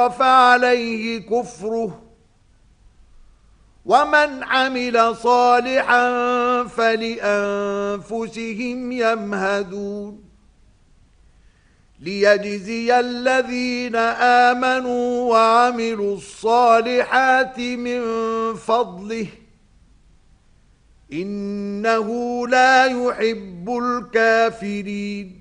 فعليه كفره ومن عمل صالحا فلأنفسهم يمهدون ليجزي الذين آمنوا وعملوا الصالحات من فضله إنه لا يحب الكافرين